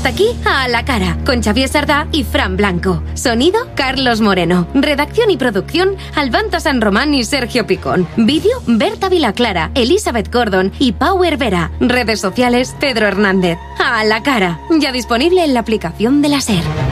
Hasta aquí, A la Cara, con Xavier Sardá y Fran Blanco. Sonido, Carlos Moreno. Redacción y producción, Albanta San Román y Sergio Picón. Vídeo, Berta Vilaclara, Elizabeth Gordon y Pau Hervera. Redes sociales, Pedro Hernández. A la Cara, ya disponible en la aplicación de la SER.